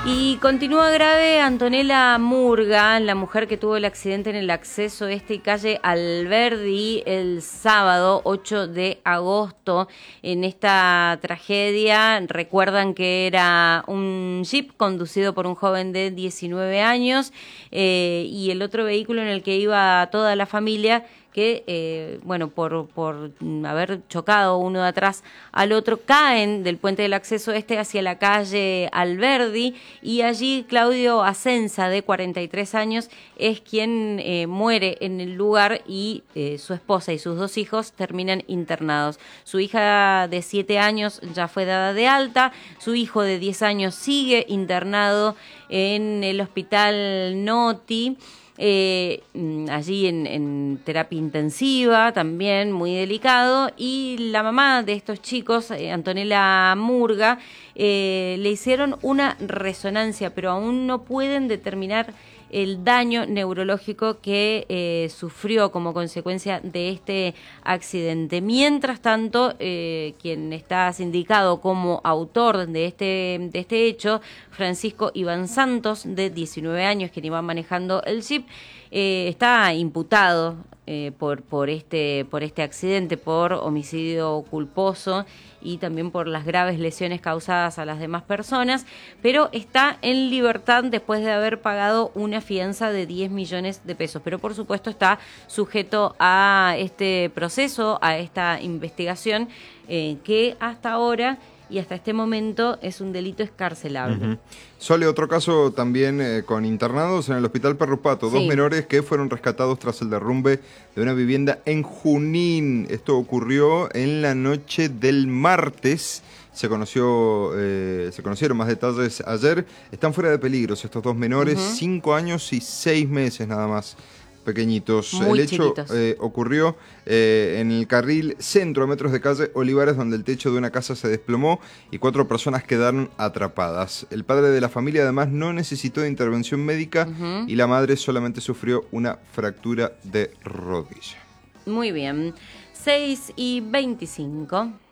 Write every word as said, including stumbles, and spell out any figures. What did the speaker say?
Y continúa grave Antonella Murga, la mujer que tuvo el accidente en el acceso este y calle Alberdi el sábado ocho de agosto. En esta tragedia recuerdan que era un jeep conducido por un joven de diecinueve años eh, y el otro vehículo en el que iba toda la familia, que, eh, bueno, por, por haber chocado uno de atrás al otro, caen del puente del acceso este hacia la calle Alberdi, y allí Claudio Asenza, de cuarenta y tres años, es quien eh, muere en el lugar, y eh, su esposa y sus dos hijos terminan internados. Su hija de siete años ya fue dada de alta, su hijo de diez años sigue internado en el hospital Noti, Eh, allí en, en terapia intensiva, también muy delicado, y la mamá de estos chicos, eh, Antonella Murga, eh, le hicieron una resonancia, pero aún no pueden determinar el daño neurológico que eh, sufrió como consecuencia de este accidente. Mientras tanto, eh, quien está sindicado como autor de este, de este hecho, Francisco Iván Santos, de diecinueve años, quien iba manejando el jeep, eh, está imputado eh, por, por, este, por este accidente, por homicidio culposo y también por las graves lesiones causadas a las demás personas, pero está en libertad después de haber pagado una fianza de diez millones de pesos. Pero por supuesto está sujeto a este proceso, a esta investigación, eh, que hasta ahora y hasta este momento es un delito escarcelable. Uh-huh. Sole, otro caso también eh, con internados en el Hospital Perrupato, dos sí. menores que fueron rescatados tras el derrumbe de una vivienda en Junín. Esto ocurrió en la noche del martes. Se conoció, eh, se conocieron más detalles ayer. Están fuera de peligro estos dos menores, uh-huh. cinco años y seis meses nada más. Pequeñitos. Muy el hecho eh, ocurrió eh, en el carril centro, a metros de calle Olivares, donde el techo de una casa se desplomó y cuatro personas quedaron atrapadas. El padre de la familia además no necesitó de intervención médica, uh-huh. y la madre solamente sufrió una fractura de rodilla. Muy bien. seis y veinticinco.